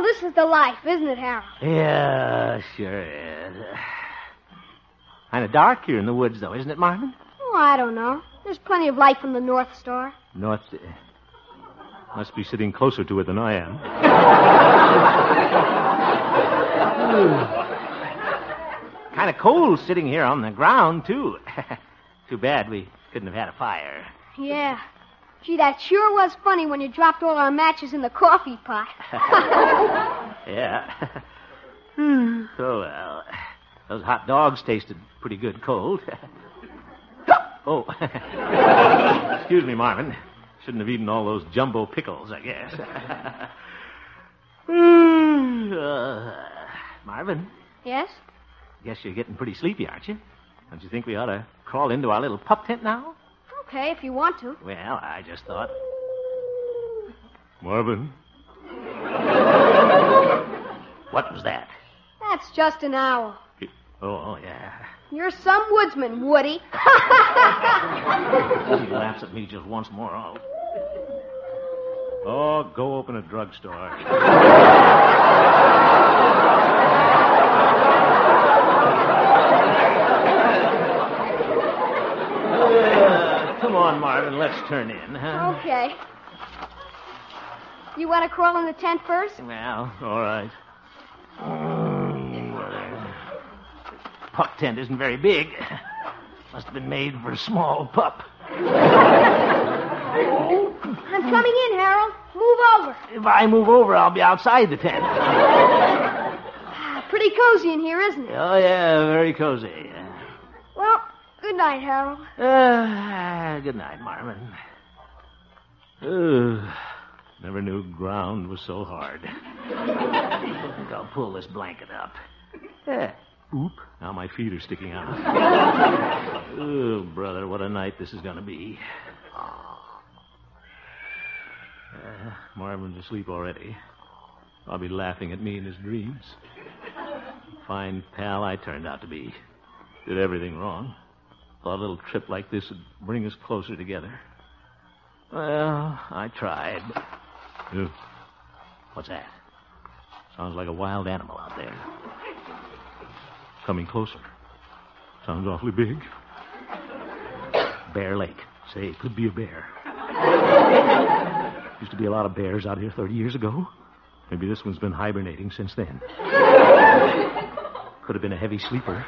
this is the life, isn't it, Harold? Yeah, sure is. Kind of dark here in the woods, though, isn't it, Marvin? Oh, I don't know. There's plenty of light from the North Star. North... Must be sitting closer to it than I am. Kind of cold sitting here on the ground, too. Too bad we couldn't have had a fire. Yeah. Gee, that sure was funny when you dropped all our matches in the coffee pot. Yeah. Oh, well. Those hot dogs tasted pretty good cold. Oh. Excuse me, Marvin. Shouldn't have eaten all those jumbo pickles, I guess. Marvin. Yes? Guess you're getting pretty sleepy, aren't you? Don't you think we ought to crawl into our little pup tent now? Okay, if you want to. Well, I just thought... Marvin? What was that? That's just an owl. Oh, yeah. You're some woodsman, Woody. He laughs at me just once more. Oh, go open a drugstore. Come on, Marvin, let's turn in, huh? Okay. You want to crawl in the tent first? Well, all right. Pup tent isn't very big. Must have been made for a small pup. I'm coming in, Harold. Move over. If I move over, I'll be outside the tent. Pretty cozy in here, isn't it? Oh, yeah, very cozy. Well, good night, Harold. Good night, Marvin. Never knew ground was so hard. I think I'll pull this blanket up. Oop, now my feet are sticking out. Oh, brother, what a night this is going to be. Marvin's asleep already. I'll be laughing at me in his dreams. Fine pal I turned out to be. Did everything wrong. Thought a little trip like this would bring us closer together. Well, I tried. What's that? Sounds like a wild animal out there. Coming closer. Sounds awfully big. Bear Lake. Say, it could be a bear. Used to be a lot of bears out here 30 years ago. Maybe this one's been hibernating since then. Could have been a heavy sleeper.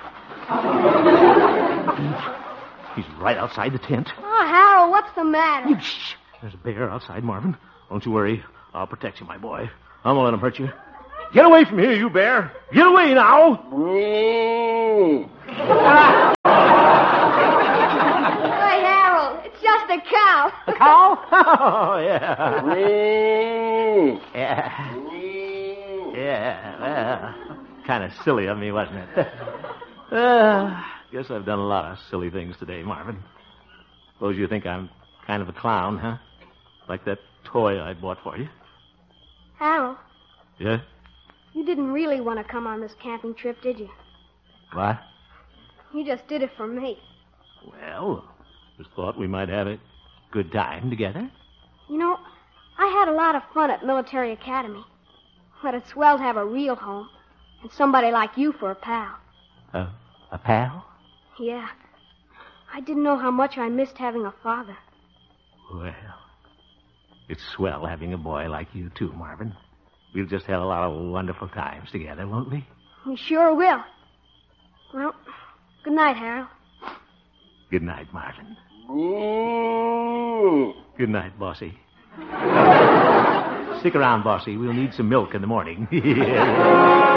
He's right outside the tent. Oh, Harold, what's the matter? Shh. There's a bear outside, Marvin. Don't you worry. I'll protect you, my boy. I won't let him hurt you. Get away from here, you bear. Get away now. Hey, Harold, it's just a cow. A cow? Oh, yeah. Yeah, well, kind of silly of me, wasn't it? Guess I've done a lot of silly things today, Marvin. Suppose you think I'm kind of a clown, huh? Like that toy I bought for you. Harold. Yeah? You didn't really want to come on this camping trip, did you? What? You just did it for me. Well, just thought we might have a good time together. You know, I had a lot of fun at Military Academy. But it's swell to have a real home and somebody like you for a pal. A pal? Yeah. I didn't know how much I missed having a father. Well, it's swell having a boy like you, too, Marvin. We'll just have a lot of wonderful times together, won't we? We sure will. Well, good night, Harold. Good night, Marvin. Good night, Bossy. Stick around, Bossy. We'll need some milk in the morning.